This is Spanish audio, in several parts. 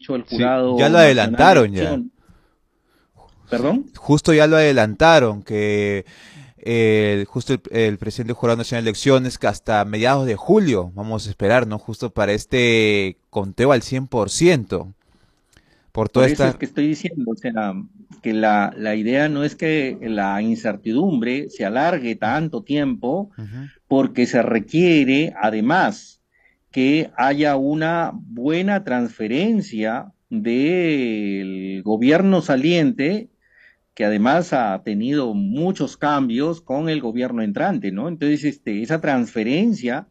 dicho el Sí, Jurado ya lo Nacional de adelantaron ya. Elección. ¿Perdón? Justo ya lo adelantaron, que justo el presidente del Jurado Nacional de Elecciones, que hasta mediados de julio vamos a esperar, ¿no? Justo para este conteo al 100%, por toda Por eso es esta... que estoy diciendo, o sea, que la idea no es que la incertidumbre se alargue tanto tiempo, Ujú. porque se requiere además que haya una buena transferencia del gobierno saliente, que además ha tenido muchos cambios con el gobierno entrante, ¿no? Entonces, esa transferencia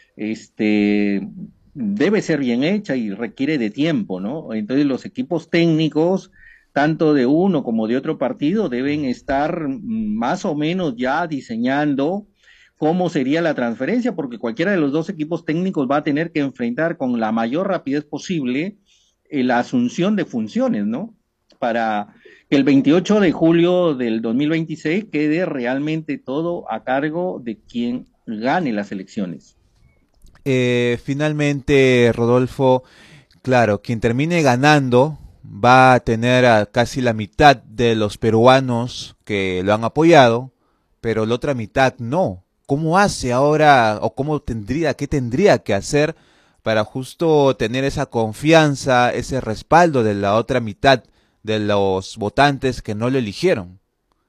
debe ser bien hecha y requiere de tiempo, ¿no? Entonces los equipos técnicos, tanto de uno como de otro partido, deben estar más o menos ya diseñando cómo sería la transferencia, porque cualquiera de los dos equipos técnicos va a tener que enfrentar con la mayor rapidez posible la asunción de funciones, ¿no? Para que el 28 de julio del 2026 quede realmente todo a cargo de quien gane las elecciones. Finalmente, Rodolfo, claro, quien termine ganando va a tener a casi la mitad de los peruanos que lo han apoyado, pero la otra mitad no. ¿Cómo hace ahora o qué tendría que hacer para justo tener esa confianza, ese respaldo de la otra mitad de los votantes que no lo eligieron?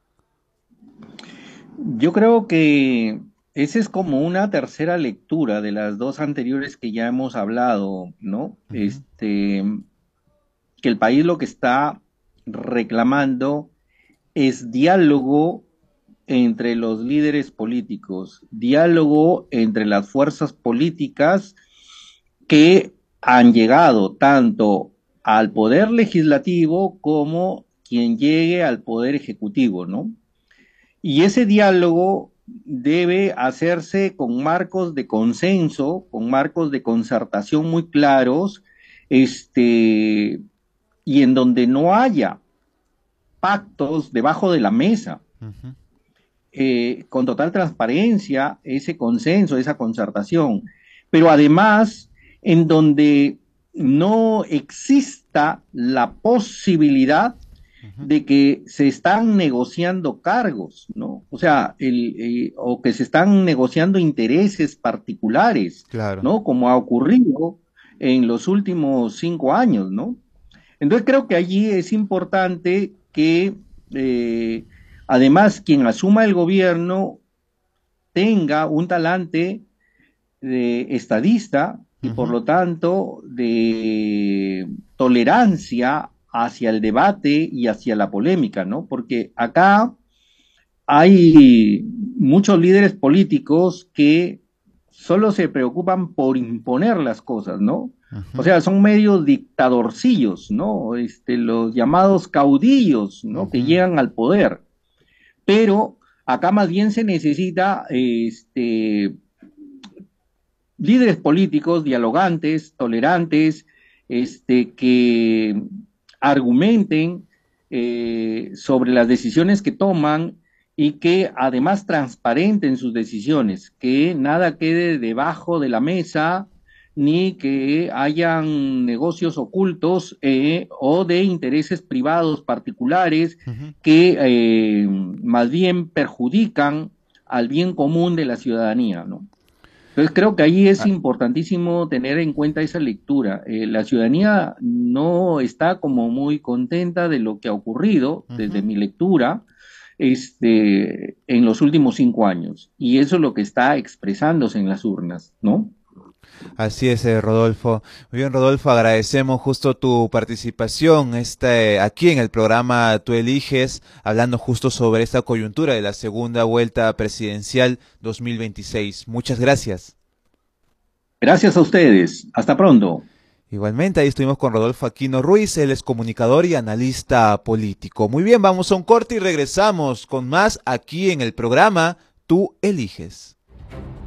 Yo creo que esa es como una tercera lectura de las dos anteriores que ya hemos hablado, ¿no? Ujú. Que el país lo que está reclamando es diálogo entre los líderes políticos, diálogo entre las fuerzas políticas que han llegado tanto al poder legislativo como quien llegue al poder ejecutivo, ¿no? Y ese diálogo debe hacerse con marcos de consenso, con marcos de concertación muy claros, este, y en donde no haya pactos debajo de la mesa, Ujú. con total transparencia, ese consenso, esa concertación, pero además en donde no exista la posibilidad Ujú. de que se están negociando cargos, ¿no? O sea, o que se están negociando intereses particulares, Claro. ¿no? Como ha ocurrido en los últimos 5 años, ¿no? Entonces creo que allí es importante que además quien asuma el gobierno tenga un talante de estadista y por Ujú. lo tanto de tolerancia hacia el debate y hacia la polémica, ¿no? Porque acá hay muchos líderes políticos que solo se preocupan por imponer las cosas, ¿no? O Ujú. sea, son medios dictadorcillos, ¿no? Los llamados caudillos, ¿no? Que Ujú. llegan al poder. Pero acá más bien se necesita líderes políticos dialogantes, tolerantes, que argumenten sobre las decisiones que toman y que además transparenten sus decisiones, que nada quede debajo de la mesa ni que hayan negocios ocultos o de intereses privados particulares Ujú. que más bien perjudican al bien común de la ciudadanía, ¿no? Entonces creo que ahí es Ah, importantísimo tener en cuenta esa lectura. La ciudadanía no está como muy contenta de lo que ha ocurrido desde ujú. mi lectura en los últimos 5 años. Y eso es lo que está expresándose en las urnas, ¿no? Así es, Rodolfo. Muy bien, Rodolfo, agradecemos justo tu participación aquí en el programa Tú Eliges, hablando justo sobre esta coyuntura de la segunda vuelta presidencial 2026. Muchas gracias. Gracias a ustedes. Hasta pronto. Igualmente, ahí estuvimos con Rodolfo Aquino Ruiz, él es comunicador y analista político. Muy bien, vamos a un corte y regresamos con más aquí en el programa Tú Eliges.